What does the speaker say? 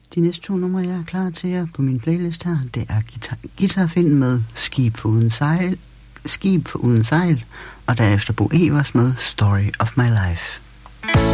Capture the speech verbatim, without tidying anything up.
De næste to numre, jeg er klar til jer på min playlist her, det er Guitar, Guitarfind med Skib for uden sejl, Skib for uden sejl, og derefter Bo Evers med Story of My Life.